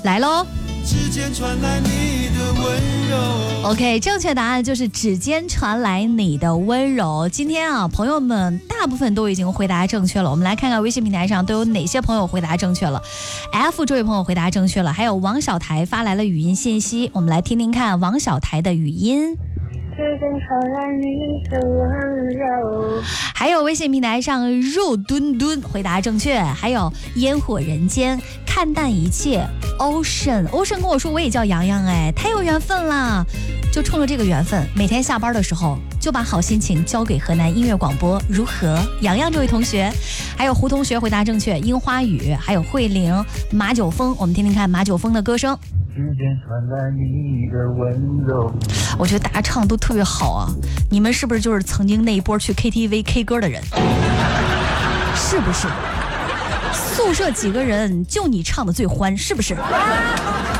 来咯。 指尖传来你的温柔。 OK， 正确答案就是指尖传来你的温柔。今天啊，朋友们大部分都已经回答正确了。我们来看看微信平台上都有哪些朋友回答正确了。F 这位朋友回答正确了，还有王小台发来了语音信息，我们来听听看王小台的语音。 指尖传来你的温柔。 还有微信平台上肉墩墩回答正确，还有烟火人间看淡一切 Ocean 跟我说我也叫洋洋，哎，太有缘分啦！就冲着这个缘分，每天下班的时候就把好心情交给河南音乐广播，如何？洋洋这位同学，还有胡同学回答正确，樱花雨，还有慧玲、马九峰，我们听听看马九峰的歌声。 指尖传来你的温柔。 我觉得大家唱的都特别好啊，你们是不是就是曾经那一波去 KTV K 歌的人？是不是？宿舍几个人就你唱的最欢，是不是？